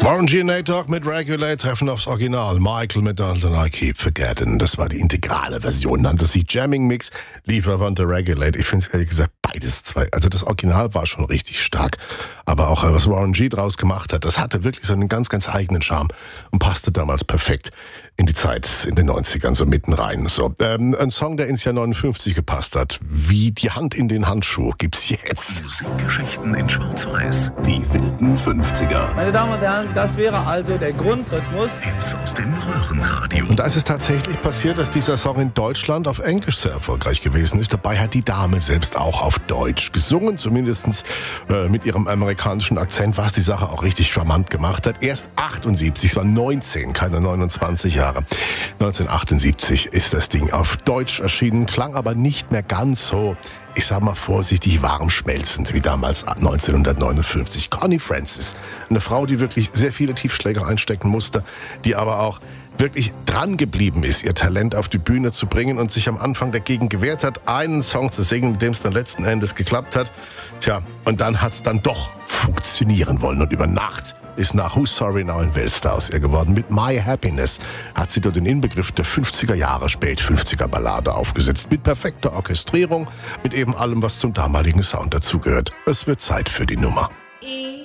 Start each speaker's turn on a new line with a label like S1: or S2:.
S1: Warren G. Nate Dogg mit Regulate treffen aufs Original. Michael McDonald und I Keep Forgetting. Das war die integrale Version. Nannte sich Jamming Mix, lief aber unter Regulate. Ich finde es ehrlich gesagt beides zwei. Also das Original war schon richtig stark. Aber auch was Warren G. draus gemacht hat, das hatte wirklich so einen ganz, ganz eigenen Charme und passte damals perfekt in die Zeit, in den 90ern, so mitten rein. So, ein Song, der ins Jahr 59 gepasst hat. Wie die Hand in den Handschuh gibt's jetzt.
S2: Musikgeschichten in Schwarz-Weiß. Die wilden 50er.
S3: Meine Damen und Herren, das wäre also der Grundrhythmus.
S2: Hits aus dem Röhrenradio.
S1: Und da ist es tatsächlich passiert, dass dieser Song in Deutschland auf Englisch sehr erfolgreich gewesen ist. Dabei hat die Dame selbst auch auf Deutsch gesungen, zumindest mit ihrem amerikanischen Akzent, was die Sache auch richtig charmant gemacht hat. Erst 78, es war 19, keine 29 Jahre. 1978 ist das Ding auf Deutsch erschienen, klang aber nicht mehr ganz so, ich sag mal vorsichtig, warm schmelzend wie damals 1959. Connie Francis, eine Frau, die wirklich sehr viele Tiefschläge einstecken musste, die aber auch wirklich dran geblieben ist, ihr Talent auf die Bühne zu bringen und sich am Anfang dagegen gewehrt hat, einen Song zu singen, mit dem es dann letzten Endes geklappt hat. Tja, und dann hat's dann doch funktionieren wollen und über Nacht ist nach Who's Sorry Now ein Weltstar aus ihr geworden. Mit My Happiness hat sie dort den Inbegriff der 50er Jahre, Spät-50er Ballade aufgesetzt. Mit perfekter Orchestrierung, mit eben allem, was zum damaligen Sound dazugehört. Es wird Zeit für die Nummer.